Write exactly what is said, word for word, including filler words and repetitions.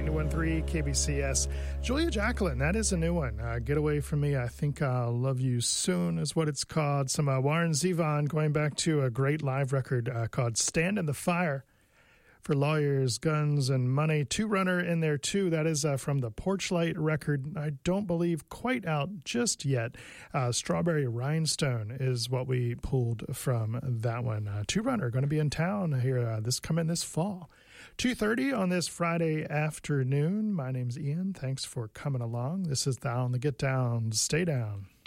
ninety-one point three K B C S. Julia Jacqueline, that is a new one. Uh, Get Away From Me, I Think I'll Love You Soon is what it's called. Some uh, Warren Zevon going back to a great live record uh, called Stand in the Fire for Lawyers, Guns, and Money. Two Runner in there, too. That is uh, from the Porchlight record. I don't believe quite out just yet. Uh, Strawberry Rhinestone is what we pulled from that one. Uh, Two Runner going to be in town here uh, this coming this fall. two thirty on this Friday afternoon. My name's Ian. Thanks for coming along. This is Down the Get Down. Stay down.